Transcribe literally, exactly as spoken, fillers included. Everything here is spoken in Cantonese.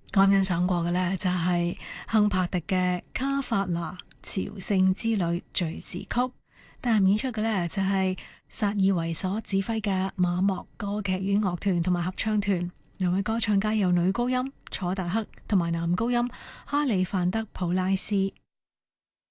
啱欣賞過嘅呢，就係亨柏迪嘅卡法拿朝聖之旅敘事曲，但係演出嘅呢，就係薩爾維所指揮嘅馬莫歌劇院樂團同埋合唱團，兩位歌唱家有女高音楚達克同埋男高音哈里范德普拉斯。